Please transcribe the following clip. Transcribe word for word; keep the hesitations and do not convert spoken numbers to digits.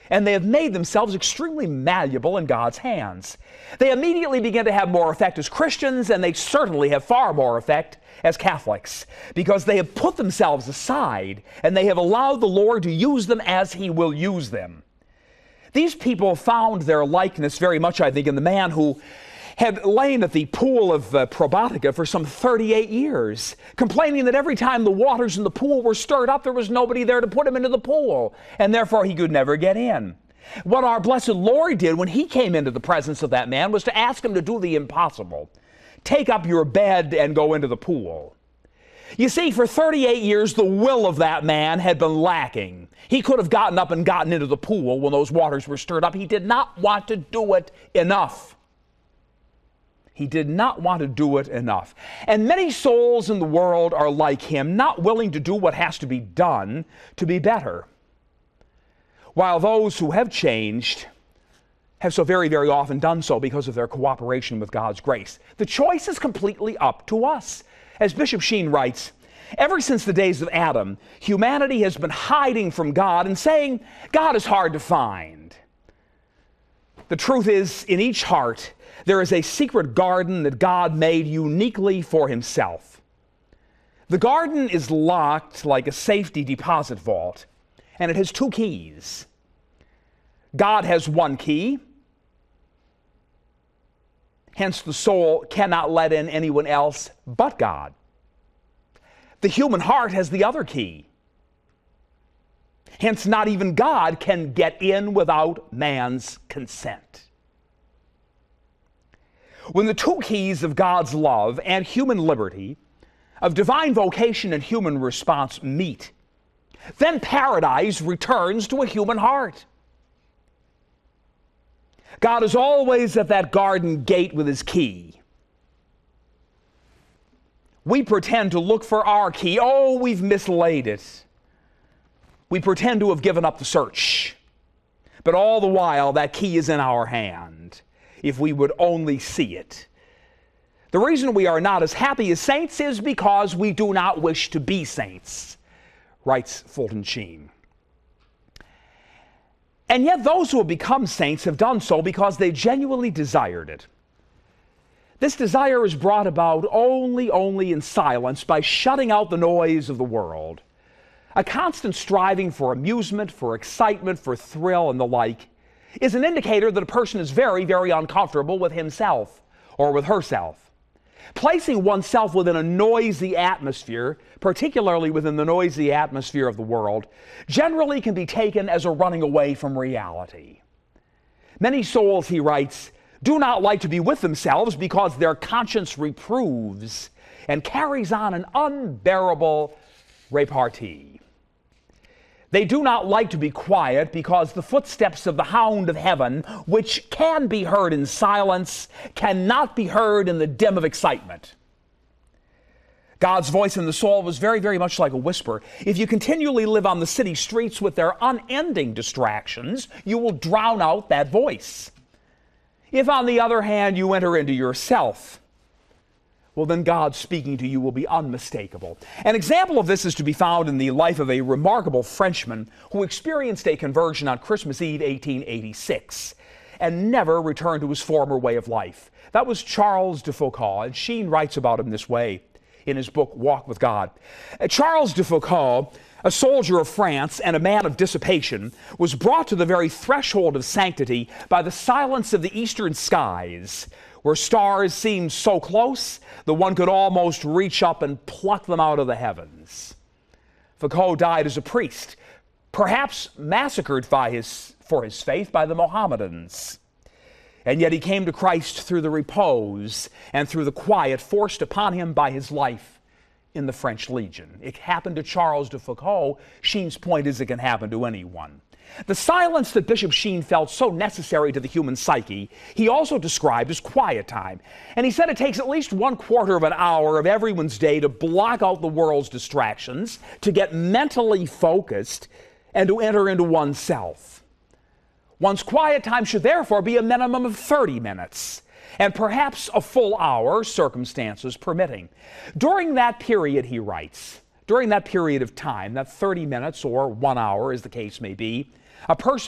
and they have made themselves extremely malleable in God's hands. They immediately begin to have more effect as Christians, and they certainly have far more effect as Catholics, because they have put themselves aside, and they have allowed the Lord to use them as He will use them. These people found their likeness very much, I think, in the man who had lain at the pool of uh, Probatica for some thirty-eight years, complaining that every time the waters in the pool were stirred up, there was nobody there to put him into the pool, and therefore he could never get in. What our blessed Lord did when He came into the presence of that man was to ask him to do the impossible. Take up your bed and go into the pool. You see, for thirty-eight years, the will of that man had been lacking. He could have gotten up and gotten into the pool when those waters were stirred up. He did not want to do it enough. He did not want to do it enough. And many souls in the world are like him, not willing to do what has to be done to be better. While those who have changed have so very, very often done so because of their cooperation with God's grace. The choice is completely up to us. As Bishop Sheen writes, ever since the days of Adam, humanity has been hiding from God and saying, God is hard to find. The truth is, in each heart, there is a secret garden that God made uniquely for Himself. The garden is locked like a safety deposit vault, and it has two keys. God has one key. Hence, the soul cannot let in anyone else but God. The human heart has the other key. Hence, not even God can get in without man's consent. When the two keys of God's love and human liberty, of divine vocation and human response meet, then paradise returns to a human heart. God is always at that garden gate with His key. We pretend to look for our key. Oh, we've mislaid it. We pretend to have given up the search. But all the while, that key is in our hand, if we would only see it. The reason we are not as happy as saints is because we do not wish to be saints, writes Fulton Sheen. And yet those who have become saints have done so because they genuinely desired it. This desire is brought about only, only in silence by shutting out the noise of the world. A constant striving for amusement, for excitement, for thrill, and the like is an indicator that a person is very, very uncomfortable with himself or with herself. Placing oneself within a noisy atmosphere, particularly within the noisy atmosphere of the world, generally can be taken as a running away from reality. Many souls, he writes, do not like to be with themselves because their conscience reproves and carries on an unbearable repartee. They do not like to be quiet because the footsteps of the hound of heaven, which can be heard in silence, cannot be heard in the dim of excitement. God's voice in the soul was very, very much like a whisper. If you continually live on the city streets with their unending distractions, you will drown out that voice. If, on the other hand, you enter into yourself, well, then God speaking to you will be unmistakable. An example of this is to be found in the life of a remarkable Frenchman who experienced a conversion on Christmas Eve, eighteen eighty-six, and never returned to his former way of life. That was Charles de Foucauld, and Sheen writes about him this way in his book, Walk with God. Uh, Charles de Foucauld, a soldier of France and a man of dissipation, was brought to the very threshold of sanctity by the silence of the eastern skies, where stars seemed so close that one could almost reach up and pluck them out of the heavens. Foucault died as a priest, perhaps massacred by his, for his faith by the Mohammedans. And yet he came to Christ through the repose and through the quiet forced upon him by his life in the French Legion. It happened to Charles de Foucauld. Sheen's point is it can happen to anyone. The silence that Bishop Sheen felt so necessary to the human psyche, he also described as quiet time. And he said it takes at least one quarter of an hour of everyone's day to block out the world's distractions, to get mentally focused, and to enter into oneself. One's quiet time should therefore be a minimum of thirty minutes, and perhaps a full hour, circumstances permitting. During that period, he writes, during that period of time, that thirty minutes or one hour, as the case may be, a person